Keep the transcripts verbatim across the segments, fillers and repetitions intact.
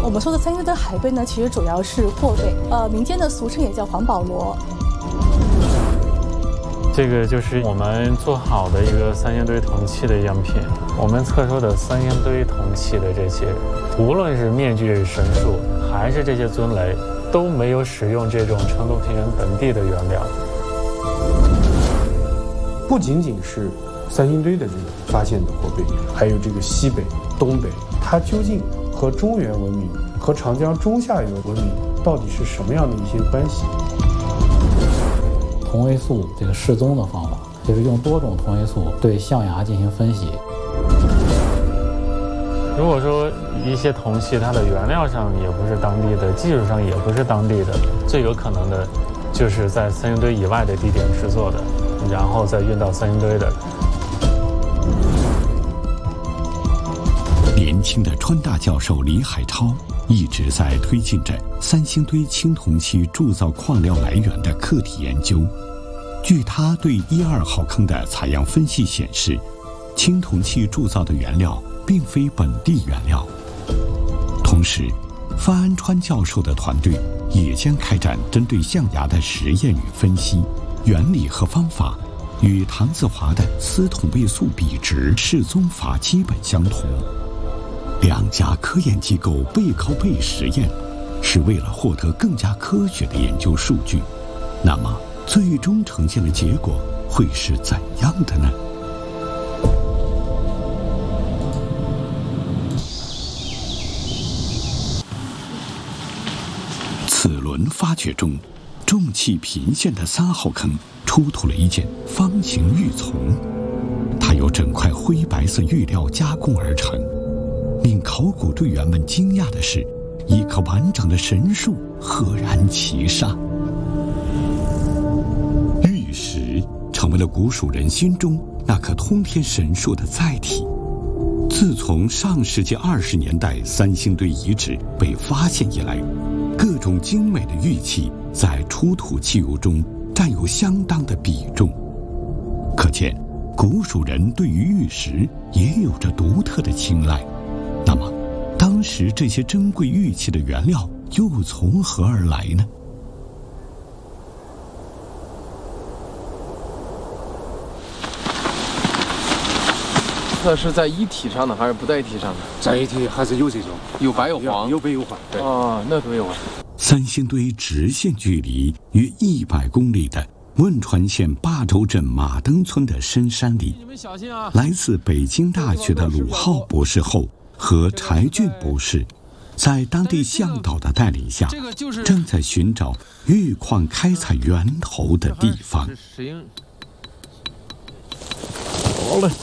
我们说的三星堆海贝呢，其实主要是货贝，呃，民间的俗称也叫黄保罗。 这个就是我们做好的一个三星堆铜器的样品。我们测收的三星堆铜器的这些，无论是面具神树还是这些尊雷，都没有使用这种成都平原本地的原料。 不仅仅是三星堆的这个发现的货贝，还有这个西北、东北，它究竟和中原文明和长江中下游文明到底是什么样的一些关系？ 同位素这个示踪的方法，就是用多种同位素对象牙进行分析。 如果说一些铜器它的原料上也不是当地的，技术上也不是当地的，最有可能的就是在三星堆以外的地点制作的，然后再运到三星堆的。 年轻的川大教授李海超一直在推进着三星堆青铜器铸造矿料来源的课题研究。据他对一二号坑的采样分析显示，青铜器铸造的原料并非本地原料。同时，范安川教授的团队也将开展针对象牙的实验与分析，原理和方法与唐自华的丝同位素比值示踪法基本相同。两家科研机构背靠背实验，是为了获得更加科学的研究数据。那么，最终呈现的结果会是怎样的呢？此轮发掘中，重器频现的三号坑出土了一件方形玉琮，它由整块灰白色玉料加工而成。令考古队员们惊讶的是，一棵完整的神树赫然其上。玉石成为了古蜀人心中那棵通天神树的载体。自从上世纪二十年代三星堆遗址被发现以来，各种精美的玉器在出土器物中占有相当的比重。可见，古蜀人对于玉石也有着独特的青睐。那么，当时这些珍贵玉器的原料又从何而来呢？ 它是在一体上的还是不在一体上的？ 在一体还是有这种， 有白有黄， 有白有黄。对啊，那都有。 三星堆直线距离约一百公里的汶川县坝州镇马登村的深山里，来自北京大学的鲁浩博士后和柴俊博士，在当地向导的带领下，正在寻找玉矿开采源头的地方。 好嘞，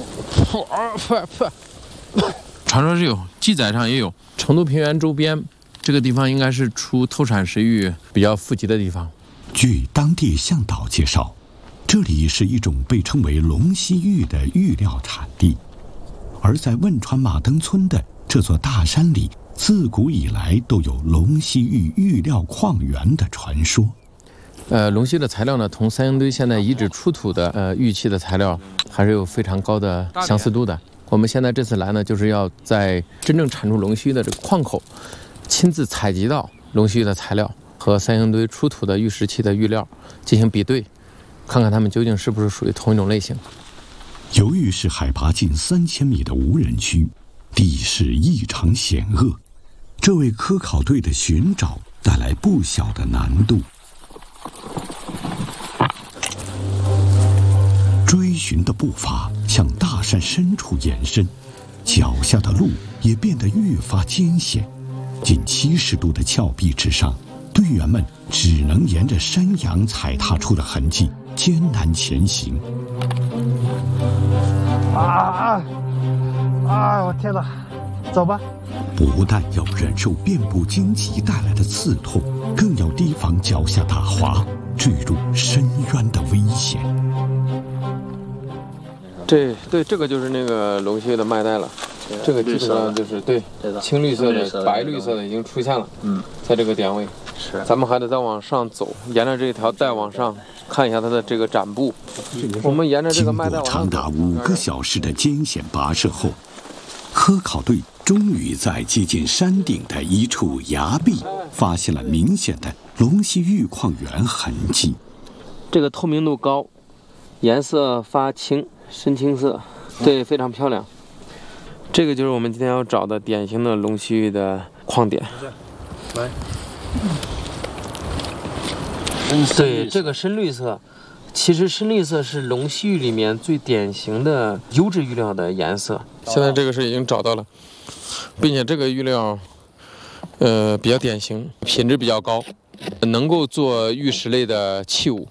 传说是有，记载上也有。成都平原周边这个地方应该是出透产石玉比较富集的地方。 据当地向导介绍，这里是一种被称为龙溪玉的玉料产地。而在汶川马登村的这座大山里，自古以来都有龙溪玉玉料矿源的传说。 呃，龙溪的材料呢，同三星堆现在遗址出土的呃玉器的材料还是有非常高的相似度的。我们现在这次来呢，就是要在真正产出龙溪的这个矿口，亲自采集到龙溪的材料和三星堆出土的玉石器的玉料进行比对，看看它们究竟是不是属于同一种类型。 由于是海拔近三千米的无人区，地势异常险恶，这为科考队的寻找带来不小的难度。追寻的步伐向大山深处延伸，脚下的路也变得越发艰险。近七十度的峭壁之上，队员们只能沿着山羊踩踏出的痕迹艰难前行。 啊啊！啊！我天哪！走吧。 不但要忍受遍布荆棘带来的刺痛，更要提防脚下打滑，坠入深渊的危险。 这对这个就是那个龙溪的脉带了，这个基本上就是对青绿色的、白绿色的已经出现了。嗯，在这个点位，是咱们还得再往上走，沿着这条带往上看一下它的这个展布。我们沿着这个脉带往上走。 经过长达五个小时的艰险跋涉后，科考队终于在接近山顶的一处崖壁发现了明显的龙溪玉矿源痕迹。 这个透明度高，颜色发青，深青色，对，非常漂亮。这个就是我们今天要找的典型的龙溪玉的矿点。来，对，这个深绿色，其实深绿色是龙溪玉里面最典型的优质玉料的颜色。现在这个是已经找到了，并且这个玉料，呃，比较典型，品质比较高，能够做玉石类的器物。